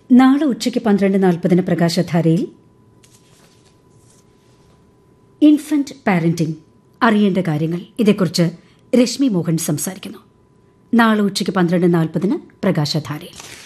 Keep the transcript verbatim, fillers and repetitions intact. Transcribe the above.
നാളെ ഉച്ചയ്ക്ക് പന്ത്രണ്ട് നാൽപ്പതിന് പ്രകാശധാരയിൽ ഇൻഫന്റ് പാരന്റിംഗ് അറിയേണ്ട കാര്യങ്ങൾ ഇതേക്കുറിച്ച് രശ്മി മോഹൻ സംസാരിക്കുന്നു. നാളെ ഉച്ചയ്ക്ക് പന്ത്രണ്ട് നാൽപ്പതിന് പ്രകാശധാരയിൽ.